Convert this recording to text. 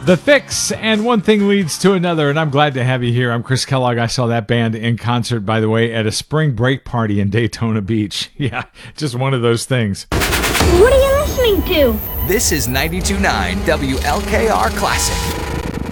The Fix, and one thing leads to another, and I'm glad to have you here. I'm Chris Kellogg. I saw that band in concert, by the way, at a spring break party in Daytona Beach. Yeah, just one of those things. What are you listening to? This is 92.9 WLKR Classic.